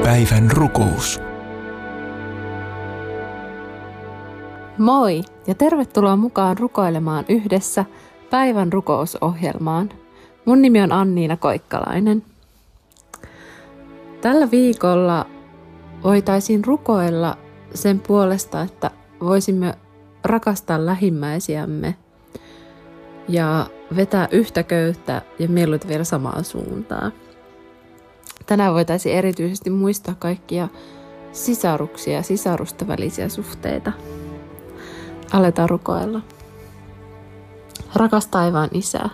Päivän rukous. Moi ja tervetuloa mukaan rukoilemaan yhdessä päivän rukousohjelmaan. Mun nimi on Anniina Koikkalainen. Tällä viikolla voitaisiin rukoilla sen puolesta, että voisimme rakastaa lähimmäisiämme ja vetää yhtä köyttä ja mieluiten vielä samaan suuntaan. Tänään voitaisiin erityisesti muistaa kaikkia sisaruksia ja sisarusten välisiä suhteita. Aletaan rukoilla. Rakas taivaan Isä,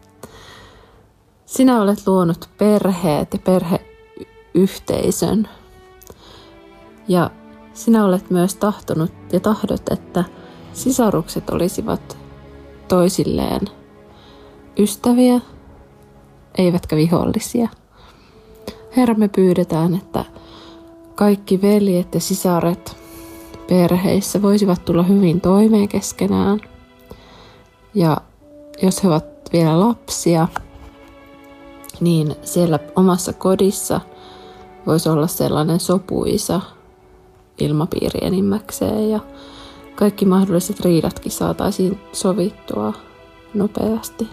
sinä olet luonut perheet ja perheyhteisön. Ja sinä olet myös tahtonut ja tahdot, että sisarukset olisivat toisilleen ystäviä, eivätkä vihollisia. Herra, me pyydetään, että kaikki veljet ja sisaret perheissä voisivat tulla hyvin toimeen keskenään. Ja jos he ovat vielä lapsia, niin siellä omassa kodissa voisi olla sellainen sopuisa ilmapiiri enimmäkseen ja kaikki mahdolliset riidatkin saataisiin sovittua nopeasti.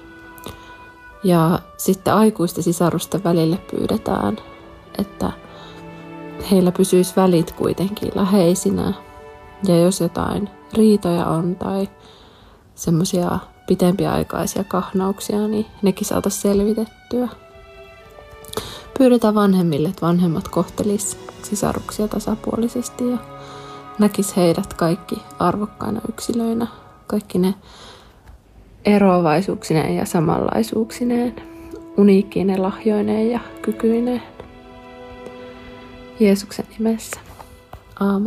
Ja sitten aikuisten sisarusten välille pyydetään, että heillä pysyisi välit kuitenkin läheisinä. Ja jos jotain riitoja on tai semmoisia pitempiaikaisia kahnauksia, niin nekin saataisiin selvitettyä. Pyydetään vanhemmille, että vanhemmat kohtelisivat sisaruksia tasapuolisesti ja näkis heidät kaikki arvokkaina yksilöinä. Kaikki ne eroavaisuuksineen ja samanlaisuuksineen, uniikkiine lahjoineen ja kykyineen. Jeesuksen nimessä. Aamen.